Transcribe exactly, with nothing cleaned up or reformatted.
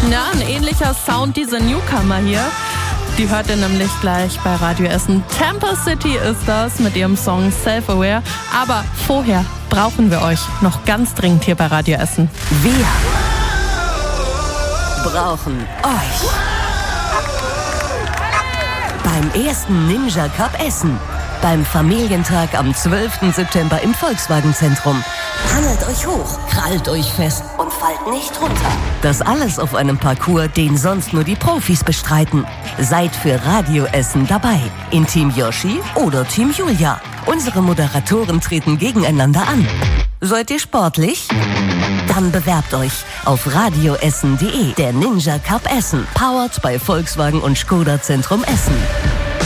Ja, ein ähnlicher Sound, diese Newcomer hier. Die hört ihr nämlich gleich bei Radio Essen. Tampa City ist das mit ihrem Song Self-Aware. Aber vorher brauchen wir euch noch ganz dringend hier bei Radio Essen. Wir brauchen euch. Beim ersten Ninja Cup Essen. Beim Familientag am zwölften September im Volkswagen-Zentrum. Hangelt euch hoch, krallt euch fest und fallt nicht runter. Das alles auf einem Parcours, den sonst nur die Profis bestreiten. Seid für Radio Essen dabei. In Team Yoshi oder Team Julia. Unsere Moderatoren treten gegeneinander an. Seid ihr sportlich? Dann bewerbt euch auf radioessen punkt de. Der Ninja Cup Essen. Powered bei Volkswagen und Skoda Zentrum Essen.